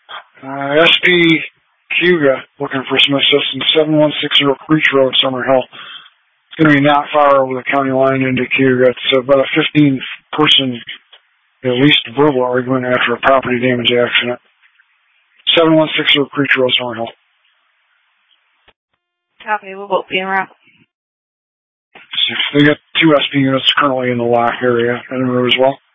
SP Cuga looking for some assistance. 7160 Creech Road, Summerhill. It's going to be not far over the county line into Cuga. It's about a 15-person, at least verbal argument after a property damage accident. 7160 Creech Road, Summerhill. Copy. We'll both be en route. They got 2 SP units currently in the lock area. And as well.